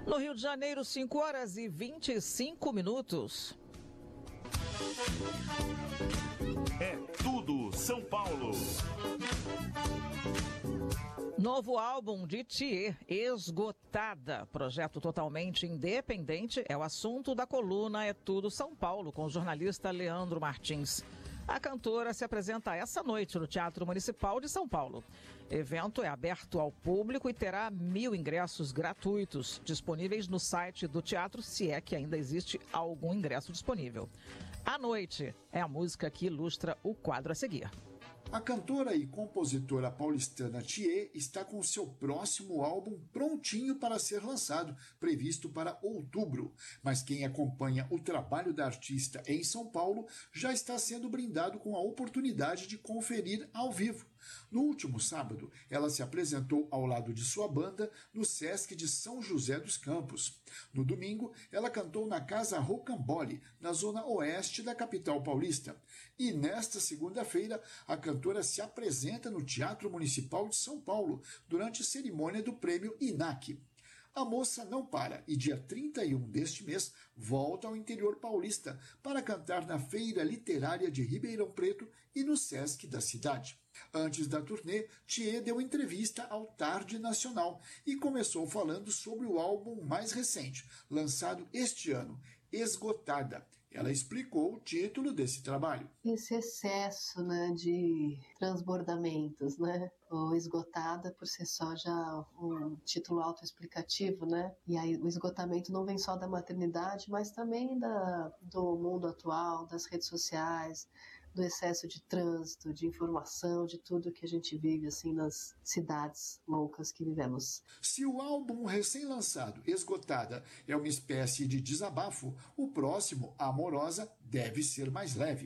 No Rio de Janeiro, 5 horas e 25 minutos. É tudo São Paulo. Novo álbum de Thier, Esgotada. Projeto totalmente independente é o assunto da coluna É Tudo São Paulo, com o jornalista Leandro Martins. A cantora se apresenta essa noite no Teatro Municipal de São Paulo. O evento é aberto ao público e terá 1.000 ingressos gratuitos disponíveis no site do teatro, se é que ainda existe algum ingresso disponível. A Noite é a música que ilustra o quadro a seguir. A cantora e compositora paulistana Thier está com seu próximo álbum prontinho para ser lançado, previsto para outubro. Mas quem acompanha o trabalho da artista em São Paulo já está sendo brindado com a oportunidade de conferir ao vivo. No último sábado, ela se apresentou ao lado de sua banda no Sesc de São José dos Campos. No domingo, ela cantou na Casa Rocambole, na zona oeste da capital paulista. E nesta segunda-feira, a cantora se apresenta no Teatro Municipal de São Paulo, durante a cerimônia do prêmio INAC. A moça não para e dia 31 deste mês volta ao interior paulista para cantar na Feira Literária de Ribeirão Preto e no Sesc da cidade. Antes da turnê, Thier deu entrevista ao Tarde Nacional e começou falando sobre o álbum mais recente, lançado este ano, Esgotada. Ela explicou o título desse trabalho. Esse excesso, de transbordamentos, O Esgotada, por si só, já um título autoexplicativo, E aí o esgotamento não vem só da maternidade, mas também do mundo atual, das redes sociais, do excesso de trânsito, de informação, de tudo que a gente vive assim nas cidades loucas que vivemos. Se o álbum recém-lançado, Esgotada, é uma espécie de desabafo, o próximo, Amorosa, deve ser mais leve.